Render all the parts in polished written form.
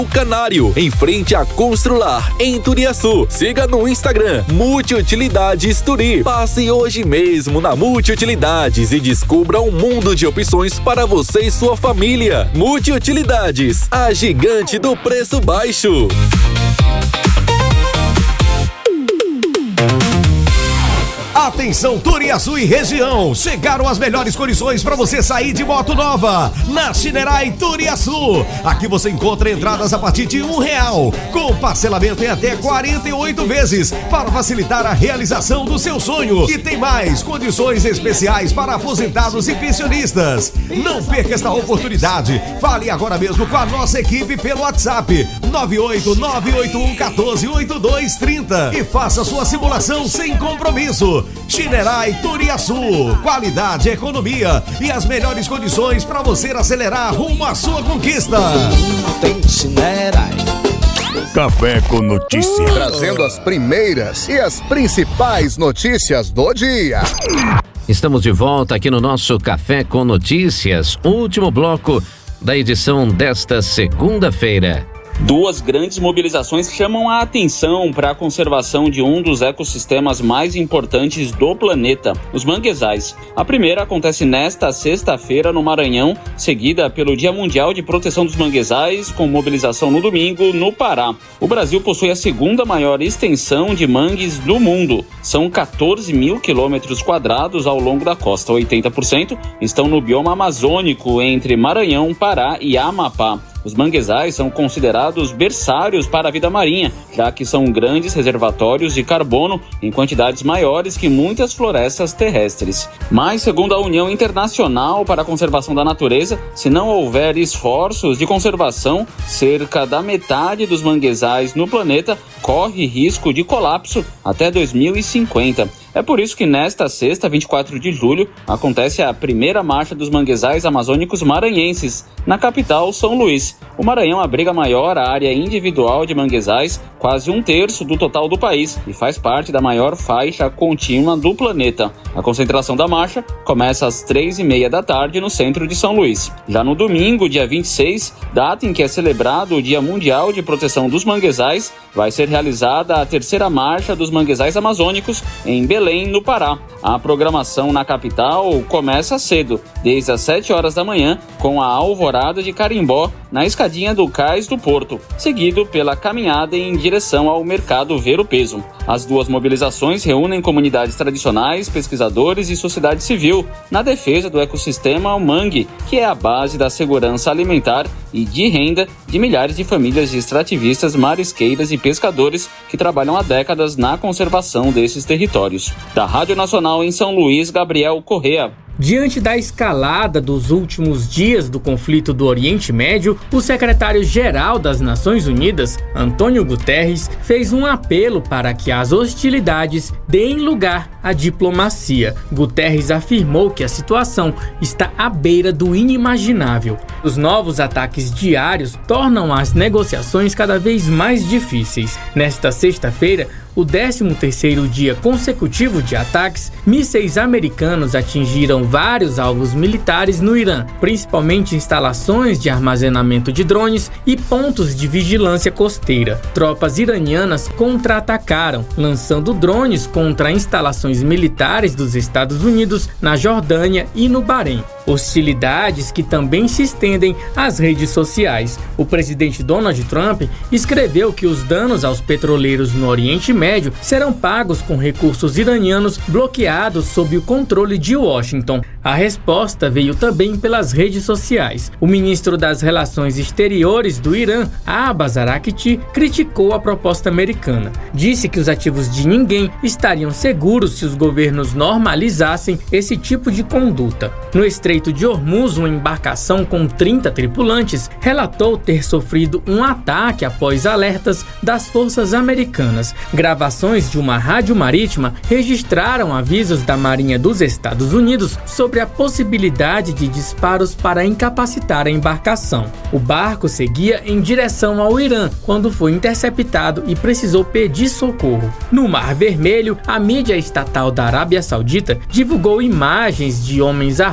Canário, em frente a Constrular, em Turiaçu. Siga no Instagram, Multiutilidades Turi. Passe hoje mesmo na Multiutilidades e descubra um mundo de opções para você e sua família. Multiutilidades, a gigante do preço baixo. Atenção, Turiaçu e região! Chegaram as melhores condições para você sair de moto nova na Shinerai Turiaçu. Aqui você encontra entradas a partir de R$1, com parcelamento em até 48 vezes para facilitar a realização do seu sonho. E tem mais condições especiais para aposentados e pensionistas. Não perca esta oportunidade. Fale agora mesmo com a nossa equipe pelo WhatsApp 98981148230 e faça sua simulação sem compromisso. Shinerai Turiaçu, qualidade, economia e as melhores condições para você acelerar rumo à sua conquista. Tem Shinerai. Café com Notícias, trazendo as primeiras e as principais notícias do dia. Estamos de volta aqui no nosso Café com Notícias, último bloco da edição desta segunda-feira. Duas grandes mobilizações chamam a atenção para a conservação de um dos ecossistemas mais importantes do planeta, os manguezais. A primeira acontece nesta sexta-feira no Maranhão, seguida pelo Dia Mundial de Proteção dos Manguezais, com mobilização no domingo no Pará. O Brasil possui a segunda maior extensão de mangues do mundo. São 14 mil quilômetros quadrados ao longo da costa. 80% estão no bioma amazônico entre Maranhão, Pará e Amapá. Os manguezais são considerados berçários para a vida marinha, já que são grandes reservatórios de carbono em quantidades maiores que muitas florestas terrestres. Mas, segundo a União Internacional para a Conservação da Natureza, se não houver esforços de conservação, cerca da metade dos manguezais no planeta corre risco de colapso até 2050. É por isso que nesta sexta, 24 de julho, acontece a primeira marcha dos manguezais amazônicos maranhenses, na capital, São Luís. O Maranhão abriga a maior área individual de manguezais, quase 1/3 do total do país, e faz parte da maior faixa contínua do planeta. A concentração da marcha começa às 3h30 da tarde no centro de São Luís. Já no domingo, dia 26, data em que é celebrado o Dia Mundial de Proteção dos Manguezais, vai ser realizada a terceira marcha dos manguezais amazônicos em Belém, no Pará. A programação na capital começa cedo, desde as 7 horas da manhã, com a alvorada de carimbó na escadinha do Cais do Porto, seguido pela caminhada em direção ao Mercado Ver o Peso. As duas mobilizações reúnem comunidades tradicionais, pesquisadores e sociedade civil na defesa do ecossistema mangue, que é a base da segurança alimentar e de renda de milhares de famílias de extrativistas, marisqueiras e pescadores que trabalham há décadas na conservação desses territórios. Da Rádio Nacional em São Luís, Gabriel Correa. Diante da escalada dos últimos dias do conflito do Oriente Médio, o secretário-geral das Nações Unidas, Antônio Guterres, fez um apelo para que as hostilidades deem lugar à diplomacia. Guterres afirmou que a situação está à beira do inimaginável. Os novos ataques diários tornam as negociações cada vez mais difíceis. Nesta sexta-feira, o 13º dia consecutivo de ataques, mísseis americanos atingiram vários alvos militares no Irã, principalmente instalações de armazenamento de drones e pontos de vigilância costeira. Tropas iranianas contra-atacaram, lançando drones contra instalações militares dos Estados Unidos na Jordânia e no Bahrein. Hostilidades que também se estendem às redes sociais. O presidente Donald Trump escreveu que os danos aos petroleiros no Oriente Médio serão pagos com recursos iranianos bloqueados sob o controle de Washington. A resposta veio também pelas redes sociais. O ministro das Relações Exteriores do Irã, Abbas Araghchi, criticou a proposta americana. Disse que os ativos de ninguém estariam seguros se os governos normalizassem esse tipo de conduta. No Estreito de Hormuz, uma embarcação com 30 tripulantes relatou ter sofrido um ataque após alertas das forças americanas. Gravações de uma rádio marítima registraram avisos da Marinha dos Estados Unidos sobre a possibilidade de disparos para incapacitar a embarcação. O barco seguia em direção ao Irã quando foi interceptado e precisou pedir socorro. No Mar Vermelho, a mídia estatal da Arábia Saudita divulgou imagens de homens armados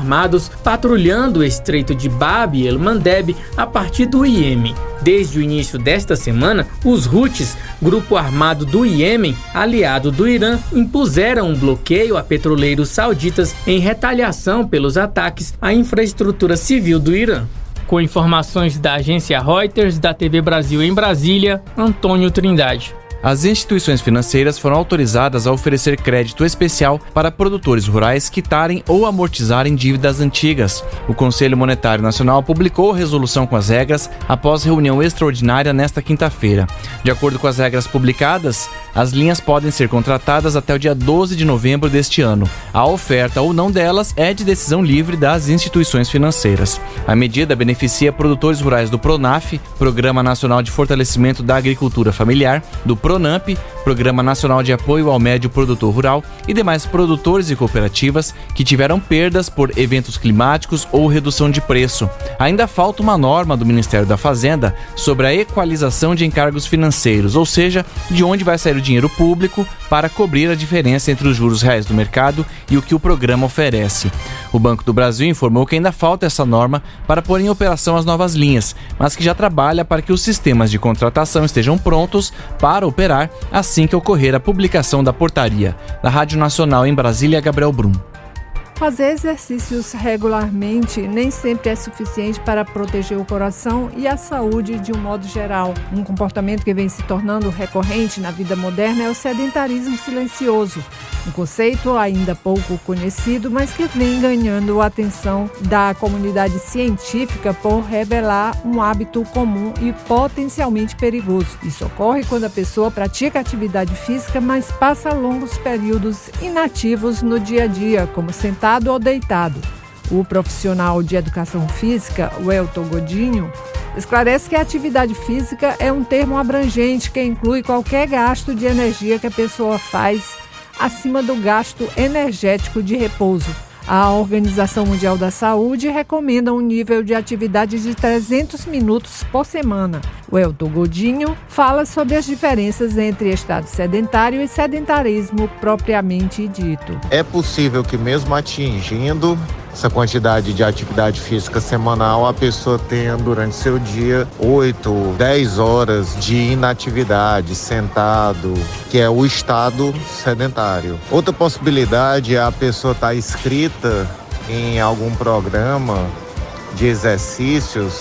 anos patrulhando o estreito de Bab el-Mandeb a partir do Iêmen. Desde o início desta semana, os Houthis, grupo armado do Iêmen, aliado do Irã, impuseram um bloqueio a petroleiros sauditas em retaliação pelos ataques à infraestrutura civil do Irã. Com informações da agência Reuters, da TV Brasil em Brasília, Antônio Trindade. As instituições financeiras foram autorizadas a oferecer crédito especial para produtores rurais quitarem ou amortizarem dívidas antigas. O Conselho Monetário Nacional publicou a resolução com as regras após reunião extraordinária nesta quinta-feira. De acordo com as regras publicadas, as linhas podem ser contratadas até o dia 12 de novembro deste ano. A oferta ou não delas é de decisão livre das instituições financeiras. A medida beneficia produtores rurais do PRONAF, Programa Nacional de Fortalecimento da Agricultura Familiar, do PRONAMP, Programa Nacional de Apoio ao Médio Produtor Rural, e demais produtores e cooperativas que tiveram perdas por eventos climáticos ou redução de preço. Ainda falta uma norma do Ministério da Fazenda sobre a equalização de encargos financeiros, ou seja, de onde vai sair o dinheiro público para cobrir a diferença entre os juros reais do mercado e o que o programa oferece. O Banco do Brasil informou que ainda falta essa norma para pôr em operação as novas linhas, mas que já trabalha para que os sistemas de contratação estejam prontos para operar assim que ocorrer a publicação da portaria. Da Rádio Nacional em Brasília, Gabriel Brum. Fazer exercícios regularmente nem sempre é suficiente para proteger o coração e a saúde de um modo geral. Um comportamento que vem se tornando recorrente na vida moderna é o sedentarismo silencioso, um conceito ainda pouco conhecido, mas que vem ganhando a atenção da comunidade científica por revelar um hábito comum e potencialmente perigoso. Isso ocorre quando a pessoa pratica atividade física, mas passa longos períodos inativos no dia a dia, como sentado ou deitado. O profissional de educação física, o Elton Godinho, esclarece que a atividade física é um termo abrangente que inclui qualquer gasto de energia que a pessoa faz acima do gasto energético de repouso. A Organização Mundial da Saúde recomenda um nível de atividade de 300 minutos por semana. O Elton Godinho fala sobre as diferenças entre estado sedentário e sedentarismo propriamente dito. É possível que mesmo atingindo essa quantidade de atividade física semanal, a pessoa tenha durante seu dia 8, 10 horas de inatividade, sentado, que é o estado sedentário. Outra possibilidade é a pessoa estar inscrita em algum programa de exercícios,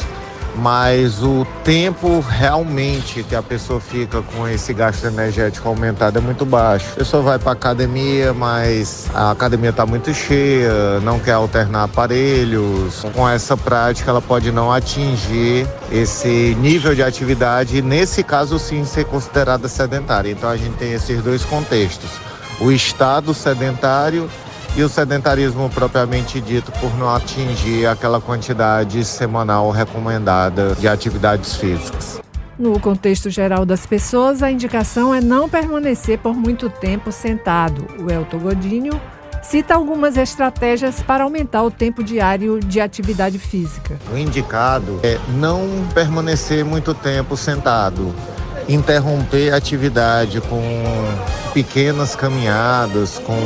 mas o tempo realmente que a pessoa fica com esse gasto energético aumentado é muito baixo. A pessoa vai para a academia, mas a academia está muito cheia, não quer alternar aparelhos. Com essa prática ela pode não atingir esse nível de atividade e nesse caso sim ser considerada sedentária. Então a gente tem esses dois contextos, o estado sedentário e o sedentarismo propriamente dito por não atingir aquela quantidade semanal recomendada de atividades físicas. No contexto geral das pessoas, a indicação é não permanecer por muito tempo sentado. O Elton Godinho cita algumas estratégias para aumentar o tempo diário de atividade física. O indicado é não permanecer muito tempo sentado, interromper a atividade com pequenas caminhadas, com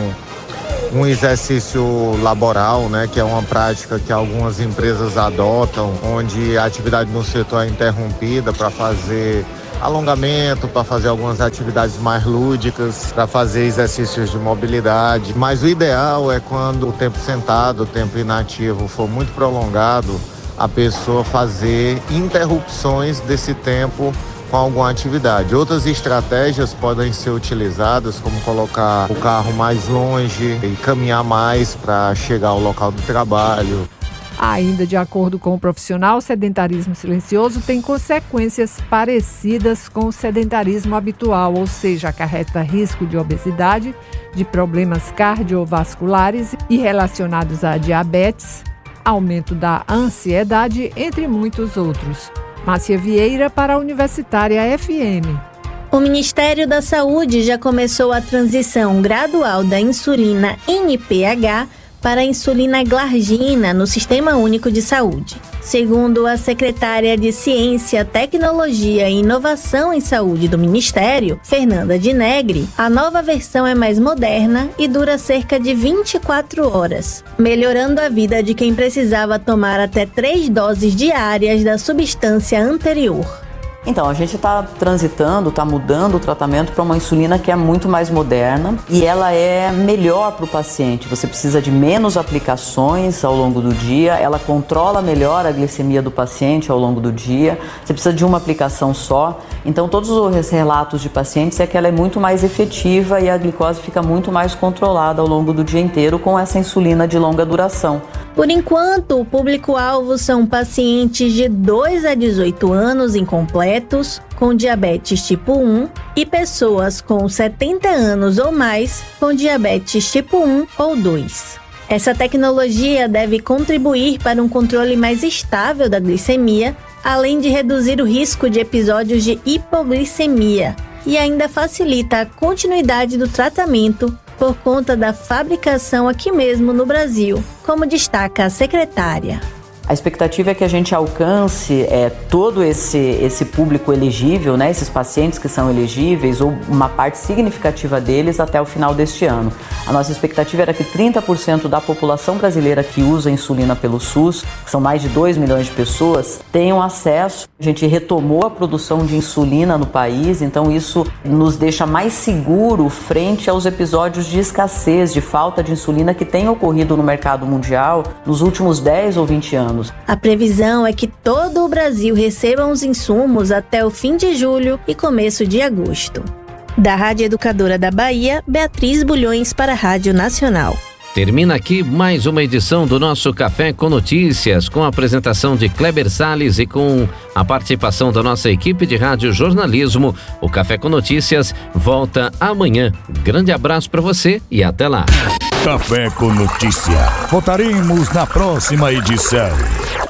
um exercício laboral, né, que é uma prática que algumas empresas adotam, onde a atividade no setor é interrompida para fazer alongamento, para fazer algumas atividades mais lúdicas, para fazer exercícios de mobilidade. Mas o ideal é quando o tempo sentado, o tempo inativo for muito prolongado, a pessoa fazer interrupções desse tempo com alguma atividade. Outras estratégias podem ser utilizadas, como colocar o carro mais longe e caminhar mais para chegar ao local do trabalho. Ainda de acordo com o profissional, o sedentarismo silencioso tem consequências parecidas com o sedentarismo habitual, ou seja, acarreta risco de obesidade, de problemas cardiovasculares e relacionados a diabetes, aumento da ansiedade, entre muitos outros. Márcia Vieira para a Universitária FM. O Ministério da Saúde já começou a transição gradual da insulina NPH para a insulina glargina no Sistema Único de Saúde. Segundo a secretária de Ciência, Tecnologia e Inovação em Saúde do Ministério, Fernanda de Negri, a nova versão é mais moderna e dura cerca de 24 horas, melhorando a vida de quem precisava tomar até 3 doses diárias da substância anterior. Então, a gente está transitando, está mudando o tratamento para uma insulina que é muito mais moderna e ela é melhor para o paciente. Você precisa de menos aplicações ao longo do dia, ela controla melhor a glicemia do paciente ao longo do dia, você precisa de uma aplicação só. Então, todos os relatos de pacientes é que ela é muito mais efetiva e a glicose fica muito mais controlada ao longo do dia inteiro com essa insulina de longa duração. Por enquanto, o público-alvo são pacientes de 2 a 18 anos incompletos, com diabetes tipo 1, e pessoas com 70 anos ou mais, com diabetes tipo 1 ou 2. Essa tecnologia deve contribuir para um controle mais estável da glicemia, além de reduzir o risco de episódios de hipoglicemia, e ainda facilita a continuidade do tratamento por conta da fabricação aqui mesmo no Brasil, como destaca a secretária. A expectativa é que a gente alcance todo esse público elegível, né, esses pacientes que são elegíveis, ou uma parte significativa deles até o final deste ano. A nossa expectativa era que 30% da população brasileira que usa insulina pelo SUS, que são mais de 2 milhões de pessoas, tenham acesso. A gente retomou a produção de insulina no país, então isso nos deixa mais seguro frente aos episódios de escassez, de falta de insulina que tem ocorrido no mercado mundial nos últimos 10 ou 20 anos. A previsão é que todo o Brasil receba os insumos até o fim de julho e começo de agosto. Da Rádio Educadora da Bahia, Beatriz Bulhões para a Rádio Nacional. Termina aqui mais uma edição do nosso Café com Notícias, com a apresentação de Kleber Salles e com a participação da nossa equipe de rádio jornalismo. O Café com Notícias volta amanhã. Grande abraço para você e até lá. Café com Notícia. Voltaremos na próxima edição.